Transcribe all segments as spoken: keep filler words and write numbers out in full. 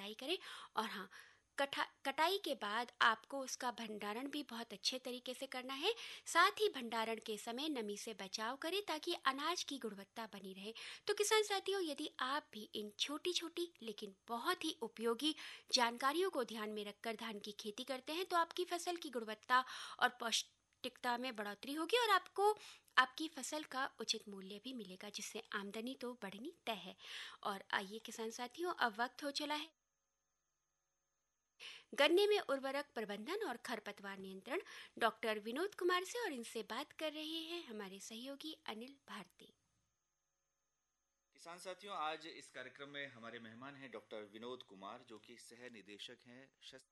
कटाई करें। और हाँ, कटा कटाई के बाद आपको उसका भंडारण भी बहुत अच्छे तरीके से करना है। साथ ही भंडारण के समय नमी से बचाव करें ताकि अनाज की गुणवत्ता बनी रहे। तो किसान साथियों, यदि आप भी इन छोटी छोटी लेकिन बहुत ही उपयोगी जानकारियों को ध्यान में रखकर धान की खेती करते हैं तो आपकी फसल की गुणवत्ता और पौष्टिकता में बढ़ोतरी होगी और आपको आपकी फसल का उचित मूल्य भी मिलेगा, जिससे आमदनी तो बढ़नी तय है। और आइए किसान साथियों, अब वक्त हो चला है गन्ने में उर्वरक प्रबंधन और खरपतवार नियंत्रण डॉक्टर विनोद कुमार से, और इनसे बात कर रहे हैं हमारे सहयोगी अनिल भारती। किसान साथियों, आज इस कार्यक्रम में हमारे मेहमान हैं डॉक्टर विनोद कुमार, जो कि सह निदेशक हैं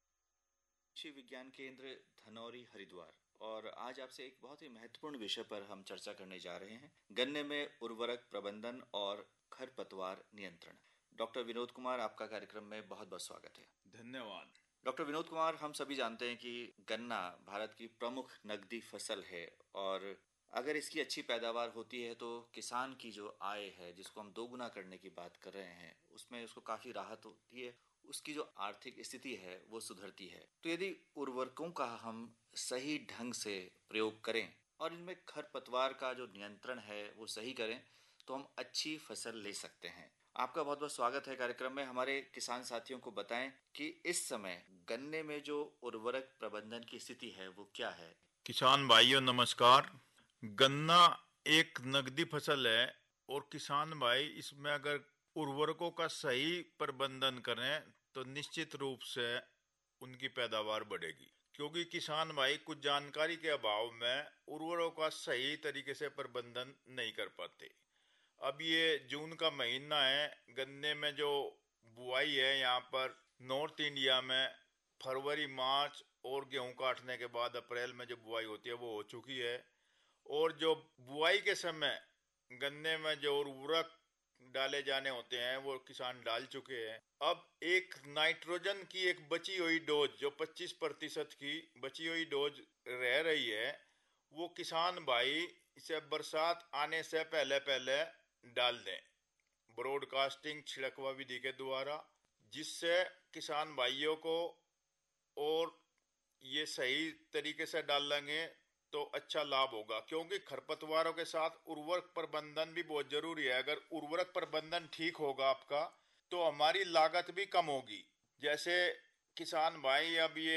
कृषि विज्ञान केंद्र धनौरी हरिद्वार। और आज आपसे एक बहुत ही महत्वपूर्ण विषय पर हम चर्चा करने जा रहे हैं, गन्ने में उर्वरक प्रबंधन और खरपतवार नियंत्रण। डॉक्टर विनोद कुमार, आपका कार्यक्रम में बहुत बहुत स्वागत है। धन्यवाद। डॉक्टर विनोद कुमार, हम सभी जानते हैं कि गन्ना भारत की प्रमुख नकदी फसल है और अगर इसकी अच्छी पैदावार होती है तो किसान की जो आय है, जिसको हम दोगुना करने की बात कर रहे हैं, उसमें उसको काफी राहत होती है, उसकी जो आर्थिक स्थिति है वो सुधरती है। तो यदि उर्वरकों का हम सही ढंग से प्रयोग करें और इनमें खरपतवार का जो नियंत्रण है वो सही करें तो हम अच्छी फसल ले सकते हैं। आपका बहुत बहुत स्वागत है कार्यक्रम में। हमारे किसान साथियों को बताएं कि इस समय गन्ने में जो उर्वरक प्रबंधन की स्थिति है वो क्या है। किसान भाइयों नमस्कार। गन्ना एक नगदी फसल है और किसान भाई इसमें अगर उर्वरकों का सही प्रबंधन करें तो निश्चित रूप से उनकी पैदावार बढ़ेगी, क्योंकि किसान भाई कुछ जानकारी के अभाव में उर्वरकों का सही तरीके से प्रबंधन नहीं कर पाते। अब ये जून का महीना है, गन्ने में जो बुआई है यहाँ पर नॉर्थ इंडिया में फरवरी मार्च और गेहूं काटने के बाद अप्रैल में जो बुआई होती है वो हो चुकी है। और जो बुआई के समय गन्ने में जो उर्वरक डाले जाने होते हैं वो किसान डाल चुके हैं। अब एक नाइट्रोजन की एक बची हुई डोज, जो पच्चीस प्रतिशत की बची हुई डोज रह रही है, वो किसान भाई इसे बरसात आने से पहले पहले डाल दें ब्रॉडकास्टिंग छिड़कवा विधि के द्वारा, जिससे किसान भाइयों को, और ये सही तरीके से डाल लेंगे तो अच्छा लाभ होगा, क्योंकि खरपतवारों के साथ उर्वरक प्रबंधन भी बहुत जरूरी है। अगर उर्वरक प्रबंधन ठीक होगा आपका तो हमारी लागत भी कम होगी। जैसे किसान भाई अब ये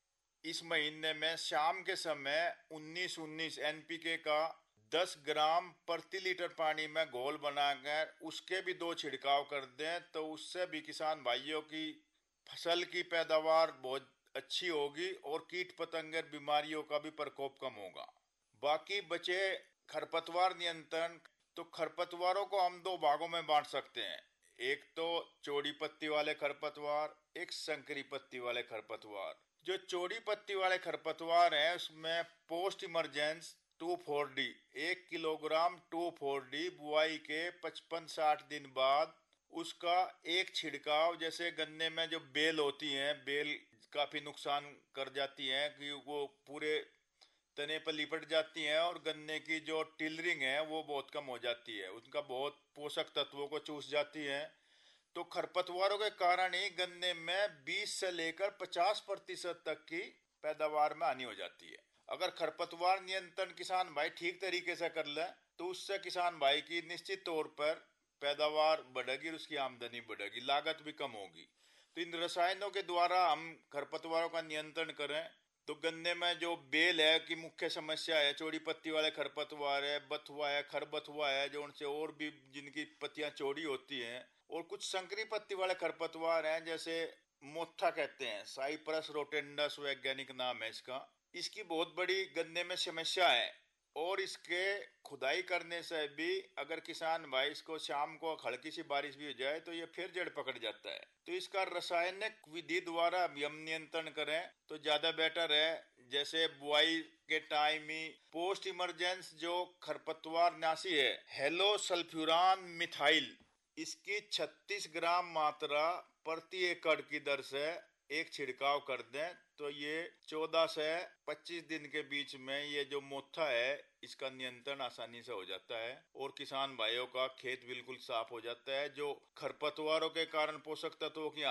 इस महीने में शाम के समय उन्नीस उन्नीस एनपीके का दस ग्राम प्रति लीटर पानी में घोल बनाकर उसके भी दो छिड़काव कर दें तो उससे भी किसान भाइयों की फसल की पैदावार बहुत अच्छी होगी और कीट पतंगे बीमारियों का भी प्रकोप कम होगा। बाकी बचे खरपतवार नियंत्रण, तो खरपतवारों को हम दो भागों में बांट सकते हैं, एक तो चौड़ी पत्ती वाले खरपतवार, एक संकरी पत्ती वाले खरपतवार। जो चौड़ी पत्ती वाले खरपतवार हैं उसमें post emergence to four D एक किलोग्राम टू फोर डी बुआई के पचपन साठ दिन बाद उसका एक छिड़काव, जैसे गन्ने में जो बेल होती हैं, बेल काफी नुकसान कर जाती हैं कि वो पूरे तने पर लिपट जाती हैं और गन्ने की जो टिलरिंग है वो बहुत कम हो जाती है, उनका बहुत पोषक तत्वों को चूस जाती है। तो खरपतवारों के कारण ही गन्ने में बीस से लेकर पचास प्रतिशत तक की पैदावार में हानि हो जाती है। अगर खरपतवार नियंत्रण किसान भाई ठीक तरीके से कर ले तो उससे किसान भाई की निश्चित तौर पर पैदावार बढ़ेगी, उसकी आमदनी बढ़ेगी, लागत भी कम होगी। तो इन रसायनों के द्वारा हम खरपतवारों का नियंत्रण करें तो गन्ने में जो बेल है की मुख्य समस्या है, चौड़ी पत्ती वाले खरपतवार है, बथुआ है, खरबथुआ है, जो उनसे और भी जिनकी पत्तियां चौड़ी होती हैं, और कुछ संकरी पत्ती वाले खरपतवार हैं जैसे मोथा कहते हैं, साइप्रस रोटेंडस वैज्ञानिक नाम है इसका। इसकी बहुत बड़ी गन्ने में समस्या है और इसके खुदाई करने से भी अगर किसान भाई इसको शाम को हल्की सी बारिश भी हो जाए तो ये फिर जड़ पकड़ जाता है। तो इसका रासायनिक विधि द्वारा भी हम नियंत्रण करें तो ज्यादा बेटर है। जैसे बुआई के टाइम ही पोस्ट इमरजेंस जो खरपतवार नाशी है हेलो सल्फ्यूरान मिथाइल, इसकी छत्तीस ग्राम मात्रा प्रति एकड़ की दर से एक छिड़काव कर दें तो ये चौदह से पच्चीस दिन के बीच में ये जो मोथा है इसका नियंत्रण आसानी से हो जाता है और किसान भाइयों का खेत बिल्कुल साफ हो जाता है। जो खरपतवारों के कारण पोषक तत्वों की हानि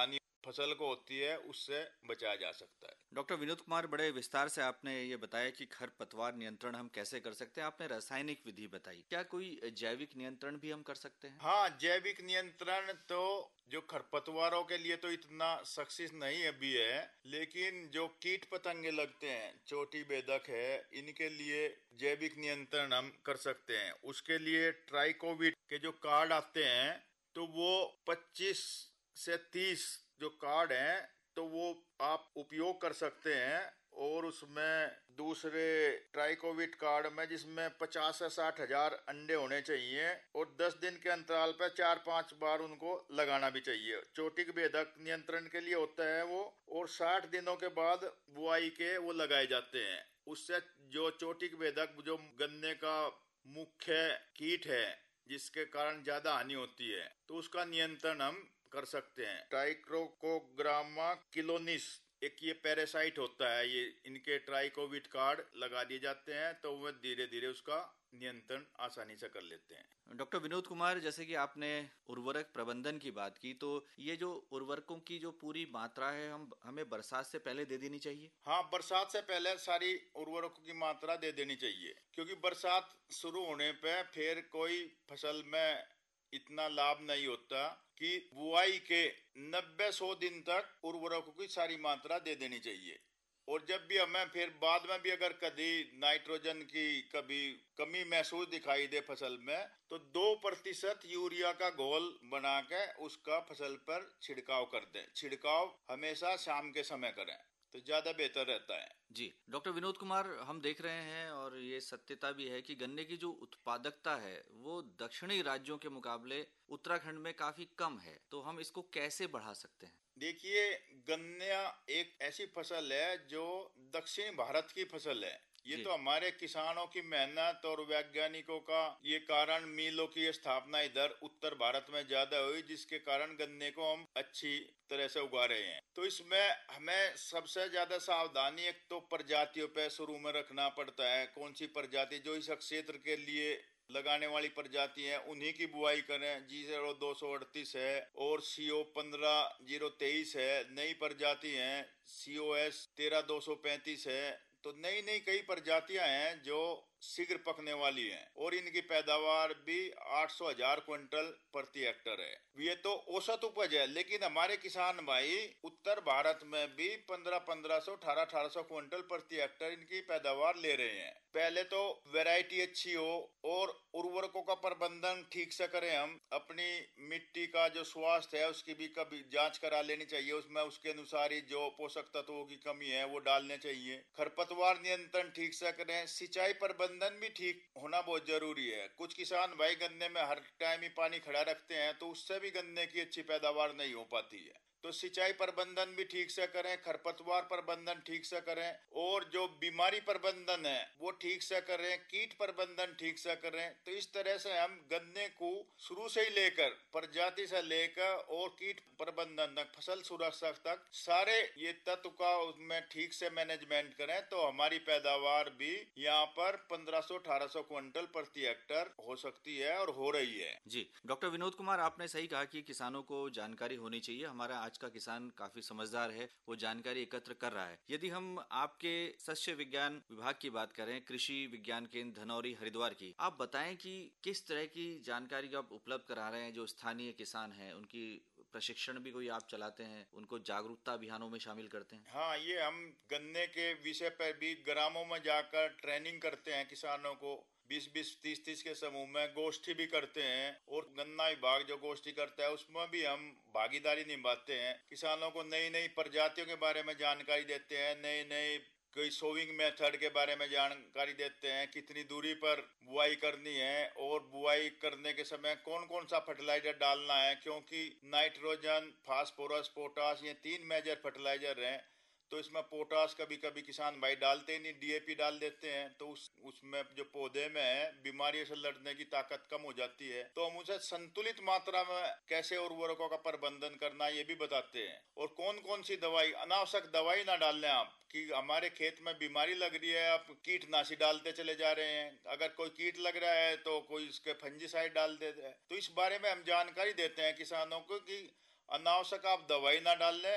फसल को होती है उससे बचाया जा सकता है। डॉक्टर विनोद कुमार, बड़े विस्तार से आपने ये बताया कि खरपतवार नियंत्रण हम कैसे कर सकते हैं। आपने रासायनिक विधि बताई, क्या कोई जैविक नियंत्रण भी हम कर सकते हैं? हाँ, जैविक नियंत्रण तो जो खरपतवारों के लिए तो इतना सक्सेस नहीं अभी है, लेकिन जो कीट पतंगे लगते हैं, चोटी बेधक है, इनके लिए जैविक नियंत्रण हम कर सकते हैं। उसके लिए ट्राइकोविट के जो कार्ड आते हैं, तो वो पच्चीस से तीस जो कार्ड हैं, तो वो आप उपयोग कर सकते हैं। और उसमें दूसरे ट्राइकोविट कार्ड में जिसमें पचास से साठ हजार अंडे होने चाहिए और दस दिन के अंतराल पर चार पांच बार उनको लगाना भी चाहिए। चोटी बेधक नियंत्रण के लिए होता है वो, और साठ दिनों के बाद बुआई के वो लगाए जाते हैं। उससे जो चोटी बेधक जो गन्ने का मुख्य कीट है जिसके कारण ज्यादा हानि होती है, तो उसका नियंत्रण हम कर सकते हैं। ट्राइक्रोकोग्रामा किलोनिस एक ये पैरासाइट होता है, ये इनके ट्राइकोविट कार्ड लगा दिए जाते हैं, तो वह धीरे धीरे उसका नियंत्रण आसानी से कर लेते हैं। डॉक्टर विनोद कुमार, जैसे कि आपने उर्वरक प्रबंधन की बात की, तो ये जो उर्वरकों की जो पूरी मात्रा है हम हमें बरसात से पहले दे देनी चाहिए? हाँ, बरसात से पहले सारी उर्वरकों की मात्रा दे देनी चाहिए, क्योंकि बरसात शुरू होने पे फिर कोई फसल में इतना लाभ नहीं होता कि बुआई के नब्बे सौ दिन तक उर्वरकों की सारी मात्रा दे देनी चाहिए। और जब भी हमें फिर बाद में भी अगर कभी नाइट्रोजन की कभी कमी महसूस दिखाई दे फसल में, तो दो प्रतिशत यूरिया का घोल बना के उसका फसल पर छिड़काव कर दें। छिड़काव हमेशा शाम के समय करें तो ज्यादा बेहतर रहता है। जी डॉक्टर विनोद कुमार, हम देख रहे हैं और ये सत्यता भी है कि गन्ने की जो उत्पादकता है वो दक्षिणी राज्यों के मुकाबले उत्तराखंड में काफी कम है, तो हम इसको कैसे बढ़ा सकते हैं? देखिए, गन्ना एक ऐसी फसल है जो दक्षिण भारत की फसल है। ये तो हमारे किसानों की मेहनत और वैज्ञानिकों का ये कारण मिलों की स्थापना इधर उत्तर भारत में ज्यादा हुई, जिसके कारण गन्ने को हम अच्छी तरह से उगा रहे हैं। तो इसमें हमें सबसे ज्यादा सावधानी एक तो प्रजातियों पे शुरू में रखना पड़ता है। कौन सी प्रजाति जो इस क्षेत्र के लिए लगाने वाली प्रजाति है उन्हीं की बुआई करें। जी जीरो दो सौ अड़तीस है और सीओ पंद्रह जीरो तेईस है। नई प्रजाति है सीओ एस तेरह दो सौ पैंतीस है। तो नई नई कई प्रजातियां हैं जो शीघ्र पकने वाली हैं और इनकी पैदावार भी आठ सौ हजार क्विंटल प्रति हेक्टर है। ये तो औसत उपज है, लेकिन हमारे किसान भाई उत्तर भारत में भी पंद्रह पंद्रह सौ अठारह अठारह सौ क्विंटल प्रति हेक्टर इनकी पैदावार ले रहे हैं। पहले तो वैरायटी अच्छी हो और उर्वरकों का प्रबंधन ठीक से करें। हम अपनी मिट्टी का जो स्वास्थ्य है उसकी भी कभी जांच करा लेनी चाहिए। उसमें उसके अनुसार ही जो पोषक तत्वों की कमी है वो डालने चाहिए। खरपतवार नियंत्रण ठीक से करें। सिंचाई प्रबंधन भी ठीक होना बहुत जरूरी है। कुछ किसान भाई गन्ने में हर टाइम ही पानी खड़ा रखते हैं, तो उससे भी गन्ने की अच्छी पैदावार नहीं हो पाती है। तो सिंचाई प्रबंधन भी ठीक से करें, खरपतवार प्रबंधन ठीक से करें और जो बीमारी प्रबंधन है वो ठीक से करें, कीट प्रबंधन ठीक से करें। तो इस तरह से हम गन्ने को शुरू से ही लेकर प्रजाति से लेकर और कीट प्रबंधन तक, फसल सुरक्षा तक सारे ये तत्व का उसमें ठीक से मैनेजमेंट करें, तो हमारी पैदावार भी यहाँ पर पंद्रह सौ अठारह सौ क्विंटल प्रति हेक्टर हो सकती है और हो रही है। जी डॉक्टर विनोद कुमार, आपने सही कहा कि किसानों को जानकारी होनी चाहिए। हमारा आज का किसान काफी समझदार है, वो जानकारी एकत्र कर रहा है। यदि हम आपके शस्य विज्ञान विभाग की बात करें, कृषि विज्ञान केंद्र धनौरी हरिद्वार की, आप बताएं कि किस तरह की जानकारी आप उपलब्ध करा रहे हैं। जो स्थानीय किसान हैं उनकी प्रशिक्षण भी कोई आप चलाते हैं, उनको जागरूकता अभियानों में शामिल करते हैं? हाँ, ये हम गन्ने के विषय पर भी ग्रामों में जाकर ट्रेनिंग करते हैं किसानों को। बीस बीस तीस तीस के समूह में गोष्ठी भी करते हैं और गन्ना विभाग जो गोष्ठी करता है उसमें भी हम भागीदारी निभाते हैं। किसानों को नई नई प्रजातियों के बारे में जानकारी देते हैं, नई नई कोई सोविंग मेथड के बारे में जानकारी देते हैं, कितनी दूरी पर बुआई करनी है और बुआई करने के समय कौन कौन सा फर्टिलाइजर डालना है, क्योंकि नाइट्रोजन, फास्फोरस, पोटास ये तीन मेजर फर्टिलाइजर हैं। तो इसमें पोटास कभी कभी किसान भाई डालते ही नहीं, डीएपी डाल देते हैं, तो उस उसमें जो पौधे में है बीमारियों से लड़ने की ताकत कम हो जाती है। तो हम उसे संतुलित मात्रा में कैसे उर्वरकों का प्रबंधन करना ये भी बताते हैं। और कौन कौन सी दवाई, अनावश्यक दवाई ना डालें आप, कि हमारे खेत में बीमारी लग रही है आप कीटनाशी डालते चले जा रहे हैं। अगर कोई कीट लग रहा है तो कोई उसके फंजीसाइड डाल देते हैं। तो इस बारे में हम जानकारी देते हैं किसानों को कि अनावश्यक आप दवाई ना डालें